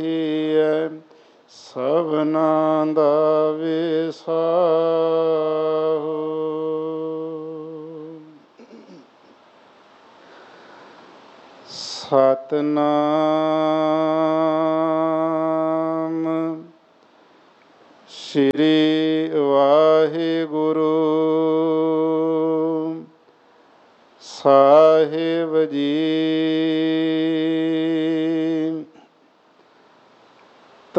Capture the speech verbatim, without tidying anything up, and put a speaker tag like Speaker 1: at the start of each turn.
Speaker 1: ਸਭਨਾਂ ਦਾ ਵਿਸਾਹੋ। ਸਤਿਨਾਮ ਸ੍ਰੀ ਵਾਹਿਗੁਰੂ ਸਾਹਿਬ ਜੀ।